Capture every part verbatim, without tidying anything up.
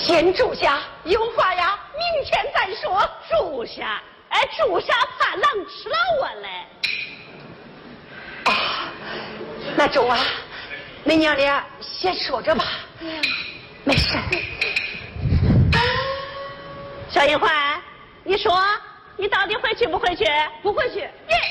见主下有话呀，明天再说。 主下，哎，主下怕狼吃了我嘞。 啊，那中啊，恁娘俩先说着吧。嗯，没事。 小银环，你说你到底回去不回去？ 不回去。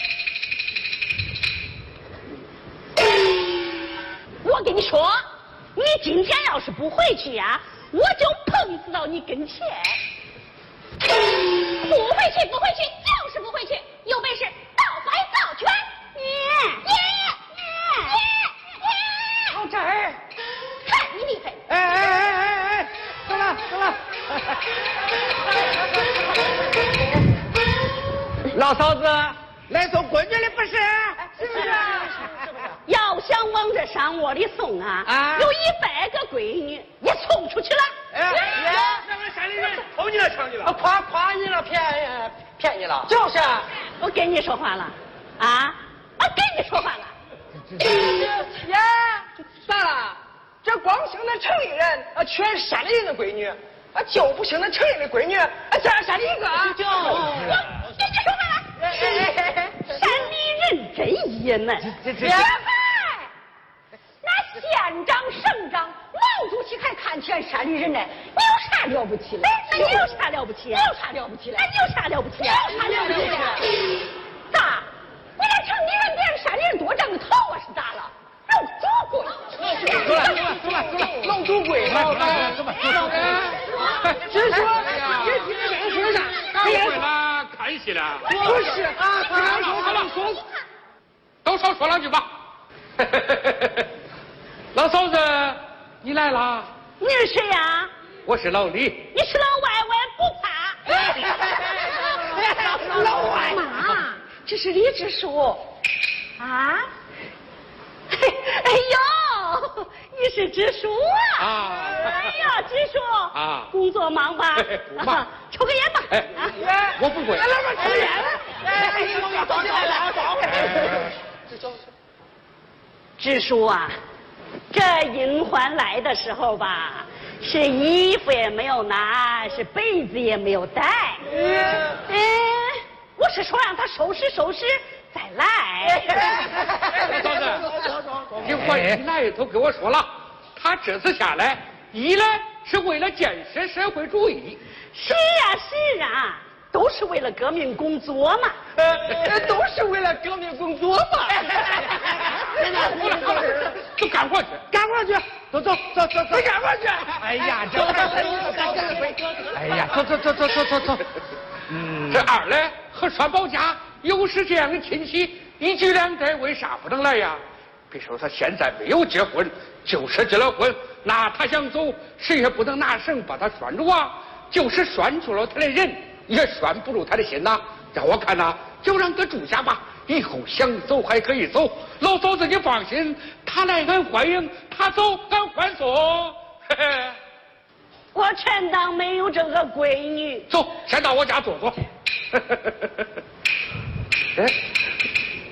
我跟你说，你今天要是不回去呀、啊，我就碰死到你跟前。 不回去，不回去，就是不回去。有本事倒拐倒圈。你，你，你， 到这儿， 看你厉害！ 哎哎哎哎哎，走了走了。老嫂子来送闺女的不是？是不是？ 要想往这山窝里送啊， 啊有一百个闺女也送出去了。 哎呀， 那个山里人偷你了，抢你了， 夸夸你了，骗骗你了。 就是。 我跟你说话了，啊，我跟你说话了。 呀，咋了？这光姓那城里人啊，全是山里人的闺女，啊，就不姓那城里的闺女，啊，咱山里一个。就。 我跟你说话了。 山里人真爷们。 这这。 那县长、省长、王主席还看见山里人呢，你有啥了不起嘞？ 那你有啥了不起？ 你有啥了不起嘞？ 那你有啥了不起？ 你有啥了不起？咋？你连城里人比人山里人多长个头啊？是咋了？老主贵。 走了走了走了走了，老主贵。来来，走吧走吧。直说，别听这个说啥？ 干会了，看戏了。 不是啊，好了好了，说， 都少说两句吧。老嫂子，你来啦？ 你是谁呀？ 我是老李。 你是老外，我也不怕。 老外妈，这是李支书。啊？ 哎呦，你是支书啊！ 啊哎呀，支书啊， 工作忙吧？ 不忙， 抽个烟吧。 哎，我不会。 来吧，抽烟。哎，走起来了，走。 支书啊，这银环来的时候吧，是衣服也没有拿，是被子也没有带。嗯，我是说让他收拾收拾再来。 嫂子，银环一来都跟我说了，他这次下来，一来是为了建设社会主义。 是啊是啊，都是为了革命工作嘛。 呃，都是为了革命工作嘛。 好了好了，都干活去， 干活去，走走走走走，干活去。哎呀，这哎呀，走走走走走走走。 嗯，这二来和双保家又是这样的亲戚，一举两得，为啥不能来呀？别说他现在没有结婚，就是结了婚，那他想走，谁也不能拿绳把他拴住啊！就是拴住了他的人，也拴不住他的心呐。让我看呐，就让他住下吧，以后想走还可以走。老嫂子你放心，他来俺欢迎，他走俺欢送。嘿嘿， 我全当没有这个闺女。 走，先到我家坐坐。哎。